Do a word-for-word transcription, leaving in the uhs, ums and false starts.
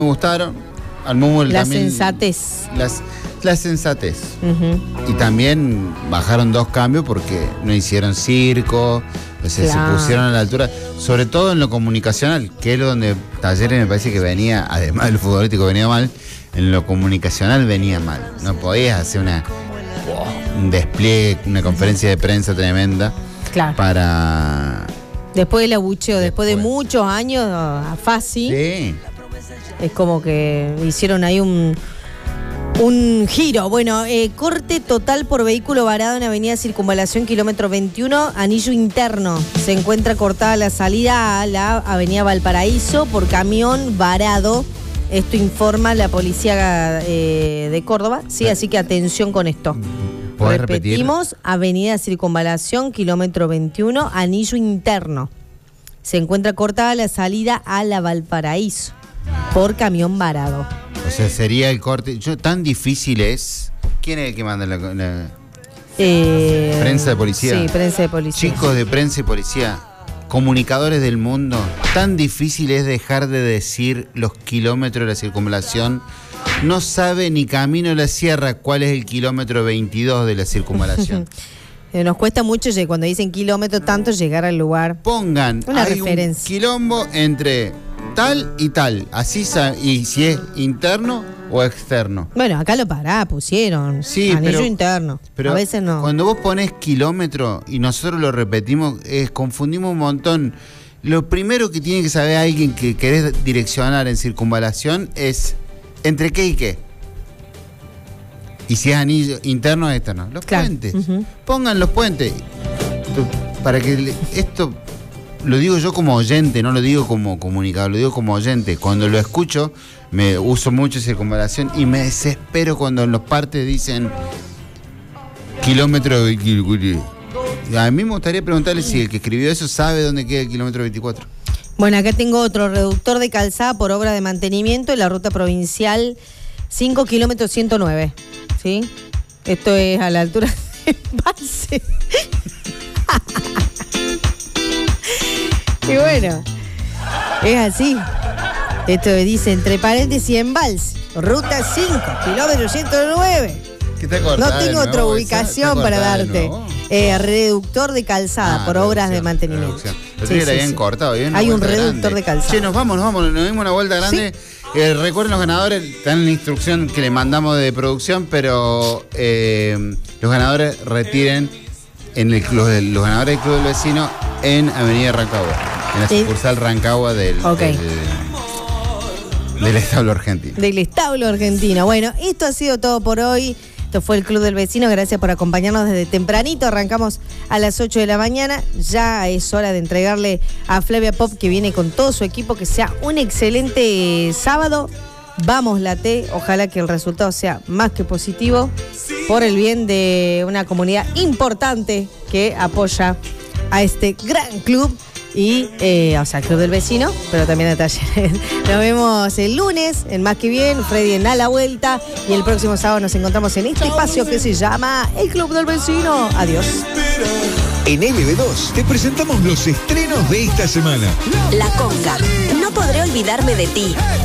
Me gustaron. Al Mumu la también. Sensatez. Las, la sensatez. Uh-huh. Y también bajaron dos cambios porque no hicieron circo, o sea, Claro. se pusieron a la altura, sobre todo en lo comunicacional, que es donde Talleres me parece que venía, además del futbolístico venía mal, en lo comunicacional venía mal. No podías hacer una un despliegue, una conferencia de prensa tremenda Claro. para... Después del abucheo, después, Después. de muchos años a Fasi, Sí. es como que hicieron ahí un, un giro. Bueno, eh, corte total por vehículo varado en Avenida Circunvalación, kilómetro veintiuno, anillo interno. Se encuentra cortada la salida a la Avenida Valparaíso por camión varado. Esto informa la policía eh, de Córdoba. Sí, así que atención con esto. ¿Podés repetir? Repetimos, Avenida Circunvalación, kilómetro veintiuno, anillo interno. Se encuentra cortada la salida a la Valparaíso por camión varado. O sea, sería el corte. Yo, tan difícil es. ¿Quién es el que manda la, la Eh, prensa de policía? Sí, prensa de policía. Chicos de prensa y policía, comunicadores del mundo, tan difícil es dejar de decir los kilómetros de la circunvalación. No sabe ni Camino de la Sierra cuál es el kilómetro veintidós de la circunvalación. Eh, Nos cuesta mucho eh, cuando dicen kilómetro tanto llegar al lugar. Pongan Una hay referencia. un quilombo entre tal y tal, así sa- y si es interno o externo. Bueno, acá lo pará, pusieron. Sí, anillo pero- interno. Pero a veces no. cuando vos pones kilómetro y nosotros lo repetimos, es, confundimos un montón. Lo primero que tiene que saber alguien que querés direccionar en circunvalación es entre qué y qué. Y si es anillo interno o externo. Los Claro. puentes. Ujú. Pongan los puentes. Esto- Para que le- esto lo digo yo como oyente, no lo digo como comunicador, lo digo como oyente. Cuando lo escucho, me uso mucho circunvalación y me desespero cuando en los partes dicen kilómetro veinticuatro. A mí me gustaría preguntarle si el que escribió eso sabe dónde queda el kilómetro veinticuatro. Bueno, acá tengo otro reductor de calzada por obra de mantenimiento en la ruta provincial cinco kilómetros ciento nueve. ¿Sí? Esto es a la altura de Embalse. Y bueno, es así. Esto dice entre paréntesis Embalse, ruta cinco, kilómetro ciento nueve. ¿Qué te No tengo otra ubicación para darte. Eh, reductor de calzada Ah, por obras de reducción, mantenimiento. reducción. Lo Sí, tenía sí, bien sí. cortado. Bien, una Hay un vuelta reductor grande. de calzada. Che, nos vamos, nos vamos, nos dimos una vuelta grande. Eh, recuerden los ganadores, están en la instrucción que le mandamos de producción, pero eh, los ganadores retiren en el club, los ganadores del Club del Vecino en Avenida Rancagua, en la Sí. sucursal Rancagua del, Ok. del, del establo argentino. Del establo argentino. Bueno, esto ha sido todo por hoy. Esto fue el Club del Vecino. Gracias por acompañarnos desde tempranito. Arrancamos a las ocho de la mañana. Ya es hora de entregarle a Flavia Pop, que viene con todo su equipo, que sea un excelente sábado. Vamos, Late. Ojalá que el resultado sea más que positivo por el bien de una comunidad importante que apoya a este gran club. Y, eh, o sea, el Club del Vecino, pero también a Talleres. Nos vemos el lunes en Más que Bien, Freddy en A la Vuelta. Y el próximo sábado nos encontramos en este espacio que se llama El Club del Vecino. Adiós. En L B dos te presentamos los estrenos de esta semana. La Conga. No podré olvidarme de ti.